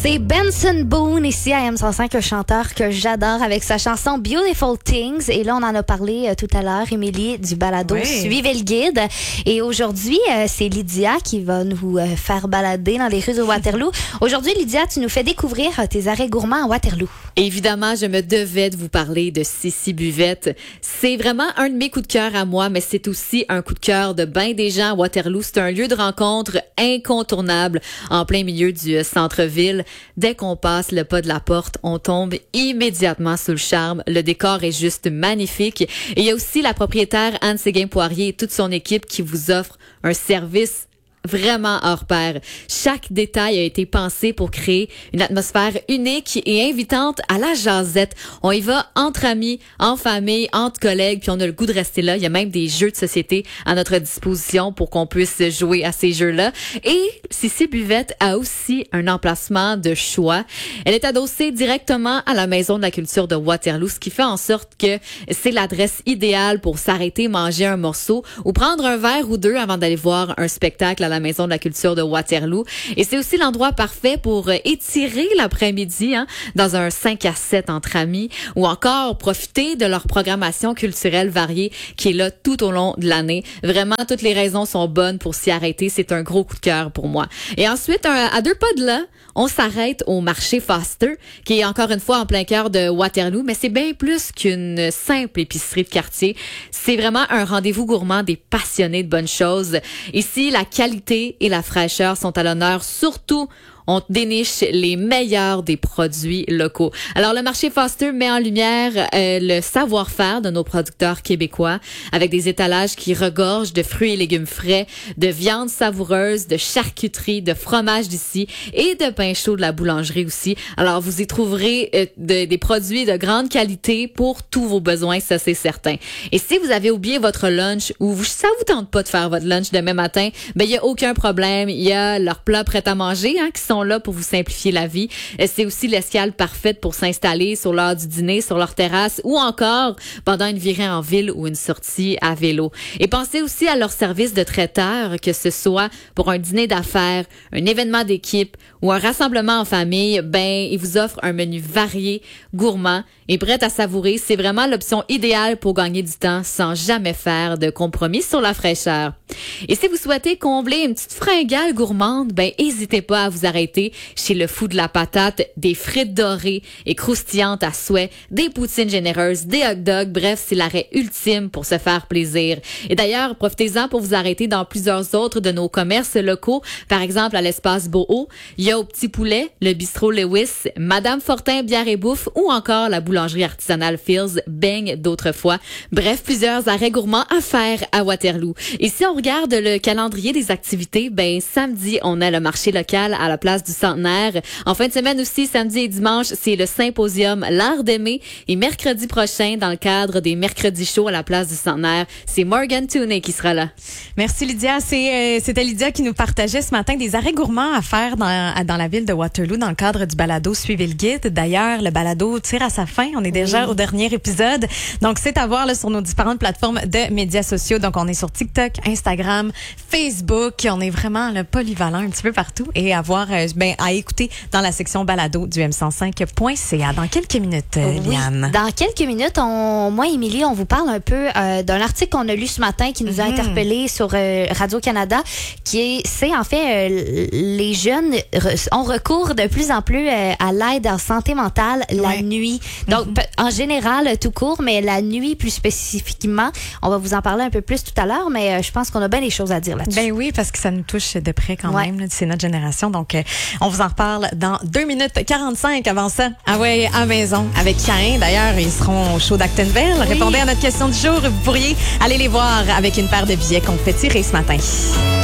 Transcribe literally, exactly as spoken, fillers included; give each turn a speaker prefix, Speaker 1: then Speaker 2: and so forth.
Speaker 1: C'est Benson Boone ici à M cent cinq, un chanteur que j'adore avec sa chanson Beautiful Things. Et là, on en a parlé euh, tout à l'heure, Émilie, du balado
Speaker 2: oui.
Speaker 1: Suivez le guide. Et aujourd'hui, euh, c'est Lydia qui va nous euh, faire balader dans les rues de Waterloo. Aujourd'hui, Lydia, tu nous fais découvrir euh, tes arrêts gourmands à Waterloo.
Speaker 3: Évidemment, je me devais de vous parler de Sissi Buvette. C'est vraiment un de mes coups de cœur à moi, mais c'est aussi un coup de cœur de ben des gens à Waterloo. C'est un lieu de rencontre incontournable en plein milieu du euh, centre-ville. Dès qu'on passe le pas de la porte, on tombe immédiatement sous le charme. Le décor est juste magnifique. Et il y a aussi la propriétaire Anne-Séguin Poirier et toute son équipe qui vous offre un service vraiment hors pair. Chaque détail a été pensé pour créer une atmosphère unique et invitante à la jasette. On y va entre amis, en famille, entre collègues, puis on a le goût de rester là. Il y a même des jeux de société à notre disposition pour qu'on puisse jouer à ces jeux-là. Et Sissi Buvette a aussi un emplacement de choix. Elle est adossée directement à la Maison de la culture de Waterloo, ce qui fait en sorte que c'est l'adresse idéale pour s'arrêter, manger un morceau ou prendre un verre ou deux avant d'aller voir un spectacle à la Maison de la culture de Waterloo. Et c'est aussi l'endroit parfait pour étirer l'après-midi hein, dans un cinq à sept entre amis ou encore profiter de leur programmation culturelle variée qui est là tout au long de l'année. Vraiment, toutes les raisons sont bonnes pour s'y arrêter. C'est un gros coup de cœur pour moi. Et ensuite, un, à deux pas de là, on s'arrête au marché Foster, qui est encore une fois en plein cœur de Waterloo, mais c'est bien plus qu'une simple épicerie de quartier. C'est vraiment un rendez-vous gourmand des passionnés de bonnes choses. Ici, la qualité et la fraîcheur sont à l'honneur, surtout on déniche les meilleurs des produits locaux. Alors, le marché Foster met en lumière euh, le savoir-faire de nos producteurs québécois avec des étalages qui regorgent de fruits et légumes frais, de viandes savoureuses, de charcuterie, de fromage d'ici et de pain chaud de la boulangerie aussi. Alors, vous y trouverez euh, de, des produits de grande qualité pour tous vos besoins, ça c'est certain. Et si vous avez oublié votre lunch ou vous, ça vous tente pas de faire votre lunch demain matin, ben il y a aucun problème. Il y a leurs plats prêts à manger hein, qui sont là pour vous simplifier la vie. C'est aussi l'escale parfaite pour s'installer sur l'heure du dîner, sur leur terrasse ou encore pendant une virée en ville ou une sortie à vélo. Et pensez aussi à leur service de traiteur, que ce soit pour un dîner d'affaires, un événement d'équipe ou un rassemblement en famille, ben, ils vous offrent un menu varié, gourmand et prêt à savourer. C'est vraiment l'option idéale pour gagner du temps sans jamais faire de compromis sur la fraîcheur. Et si vous souhaitez combler une petite fringale gourmande, ben, n'hésitez pas à vous arrêter chez le Fou de la Patate, des frites dorées et croustillantes à souhait, des poutines généreuses, des hot dogs, bref, c'est l'arrêt ultime pour se faire plaisir. Et d'ailleurs, profitez-en pour vous arrêter dans plusieurs autres de nos commerces locaux, par exemple à l'Espace Boho, il y a au Petit Poulet, le Bistrot Lewis, Madame Fortin Bière et Bouffe ou encore la boulangerie artisanale Fields, beigne d'autrefois. Bref, plusieurs arrêts gourmands à faire à Waterloo. Et si on regarde le calendrier des activités, ben samedi, on a le marché local à la place du Centenaire. En fin de semaine aussi, samedi et dimanche, c'est le symposium L'Art d'aimer. Et mercredi prochain, dans le cadre des mercredis chauds à la place du Centenaire, c'est Morgan Tooney qui sera là.
Speaker 2: Merci Lydia. C'est, euh, c'était Lydia qui nous partageait ce matin des arrêts gourmands à faire dans, dans la ville de Waterloo dans le cadre du balado Suivez le guide. D'ailleurs, le balado tire à sa fin. On est déjà oui. au dernier épisode. Donc, c'est à voir là, sur nos différentes plateformes de médias sociaux. Donc, on est sur TikTok, Instagram, Facebook. On est vraiment là, polyvalent un petit peu partout et à voir, euh, ben, à écouter dans la section balado du m cent cinq point c a. Dans quelques minutes, euh, oui. Liane.
Speaker 1: Dans quelques minutes, on, moi, Émilie, on vous parle un peu euh, d'un article qu'on a lu ce matin qui nous a mm-hmm. interpellés sur euh, Radio-Canada, qui est, c'est en fait, euh, les jeunes re, ont recours de plus en plus euh, à l'aide en santé mentale la ouais. nuit. Donc, mm-hmm. en général, tout court, mais la nuit plus spécifiquement. On va vous en parler un peu plus tout à l'heure, mais euh, je pense qu'on a bien des choses à dire là-dessus.
Speaker 2: Ben oui, parce que ça nous touche de près quand ouais. même. Là, c'est notre génération. Donc, euh, on vous en reparle dans deux minutes quarante-cinq. Avant ça, ah ouais, à maison avec Caïn. D'ailleurs, ils seront au show d'Actonville. Oui. Répondez à notre question du jour. Vous pourriez aller les voir avec une paire de billets qu'on fait tirer ce matin.